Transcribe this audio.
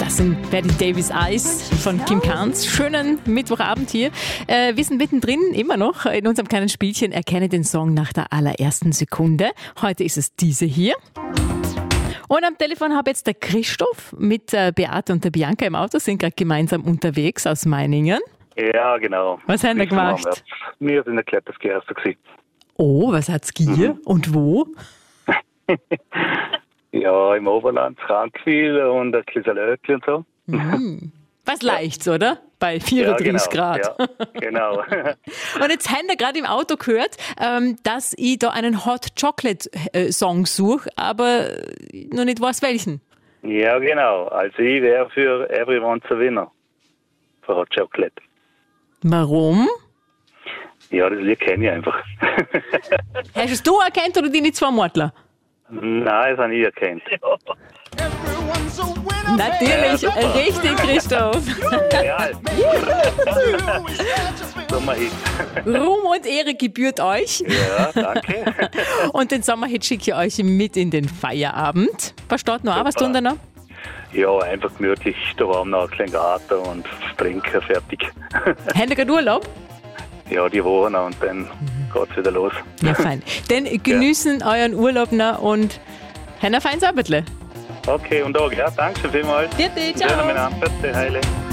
Das sind Betty Davis Eyes von Kim Carnes. Schönen Mittwochabend hier. Wir sind mittendrin immer noch in unserem kleinen Spielchen Erkenne den Song nach der allerersten Sekunde. Heute ist es diese hier. Und am Telefon habe jetzt der Christoph mit Beate und der Bianca im Auto, sind gerade gemeinsam unterwegs aus Meiningen. Ja, genau. Was haben wir gemacht? Wir sind ein Kletterski-Erster gewesen. Oh, was hat's gegeben? Und wo? Ja, im Oberland, Frankville und ein bisschen Löckli und so. Was Leichtes, oder? Bei 34 Grad. Ja, genau. Und jetzt haben wir gerade im Auto gehört, dass ich da einen Hot Chocolate Song suche, aber noch nicht weiß welchen. Ja, genau. Also ich wäre für Everyone's a Winner. Für Hot Chocolate. Warum? Ja, das Lied kenne ich einfach. Hast es du erkannt oder deine zwei Mordler? Nein, das habe ich erkannt. Natürlich, richtig, Christoph. Ja. Sommerhit. Ruhm und Ehre gebührt euch. Ja, danke. Und den Sommerhit schicke ich euch mit in den Feierabend. Was steht noch an? Was tun da noch? Ja, einfach gemütlich, da haben wir noch einen kleinen Garten und das Trinken fertig. Habt ihr gerade Urlaub? Ja, die Woche noch und dann geht's wieder los. Ja, fein. Dann genießen euren Urlaub noch und habt ein feines Abendle. Okay, und auch, ja, danke schon vielmals. Bitte, ciao. Schönen Abend, bitte, heile.